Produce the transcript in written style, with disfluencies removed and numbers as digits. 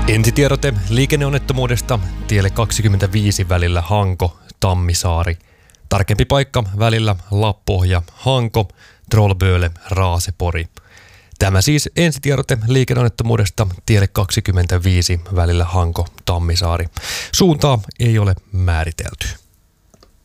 Ensitiedote liikenneonnettomuudesta tielle 25 välillä Hanko-Tammisaari. Tarkempi paikka välillä Lappohja-Hanko, Trollböle-Raasepori. Tämä siis ensitiedote liikenneonnettomuudesta tielle 25 välillä Hanko-Tammisaari. Suuntaa ei ole määritelty.